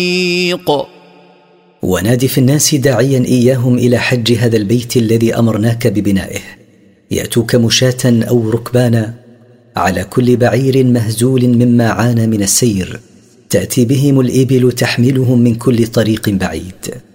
ونادي في الناس داعيا إياهم إلى حج هذا البيت الذي أمرناك ببنائه، يأتوك مشاة أو ركبانا على كل بعير مهزول مما عانى من السير، تأتي بهم الإبل تحملهم من كل طريق بعيد.